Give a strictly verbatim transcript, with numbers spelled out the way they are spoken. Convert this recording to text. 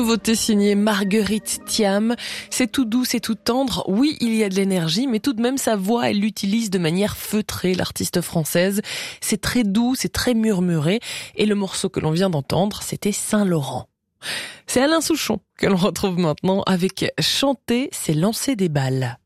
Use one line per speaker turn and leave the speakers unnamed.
Nouveauté signée Marguerite Thiam. C'est tout doux, c'est tout tendre. Oui, il y a de l'énergie, mais tout de même sa voix, elle l'utilise de manière feutrée, l'artiste française. C'est très doux, c'est très murmuré. Et le morceau que l'on vient d'entendre, c'était Saint-Laurent. C'est Alain Souchon que l'on retrouve maintenant avec Chanter, c'est lancer des balles.